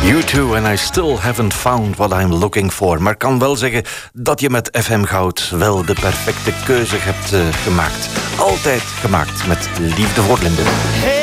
U2 and I still haven't found what I'm looking for. Maar ik kan wel zeggen dat je met FM Goud wel de perfecte keuze hebt gemaakt. Altijd gemaakt met liefde voor Limburg.